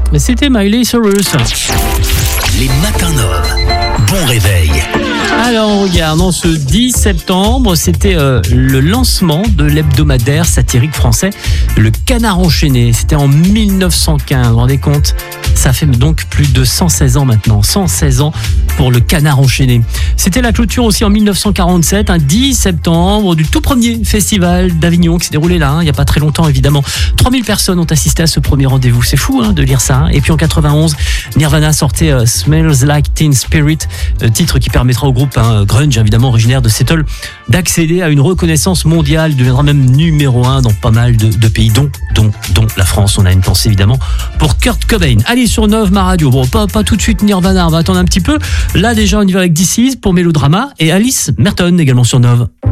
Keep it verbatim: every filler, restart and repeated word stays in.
C'était Miley Cyrus. Les matins Nov. Bon réveil. Alors on regarde, en ce dix septembre, c'était euh, le lancement de l'hebdomadaire satirique français Le Canard enchaîné. C'était en mille neuf cent quinze, vous vous rendez compte ? Ça fait donc plus de cent seize ans maintenant, cent seize ans pour Le Canard enchaîné. C'était la clôture aussi en mille neuf cent quarante-sept, un dix septembre, du tout premier festival d'Avignon qui s'est déroulé là, hein, il n'y a pas très longtemps évidemment. trois mille personnes ont assisté à ce premier rendez-vous, c'est fou hein, de lire ça. Hein. Et puis en quatre-vingt-onze, Nirvana sortait euh, Smells Like Teen Spirit, euh, titre qui permettra au groupe hein, grunge évidemment originaire de Seattle d'accéder à une reconnaissance mondiale, deviendra même numéro un dans pas mal de, de pays, dont, dont, dont la France. On a une pensée évidemment pour Kurt Cobain. Allez sur Nov, ma radio. Bon, pas, pas tout de suite Nirvana, on va attendre un petit peu. Là déjà on y va avec This Is pour Mélodrama et Alice Merton également sur Nov.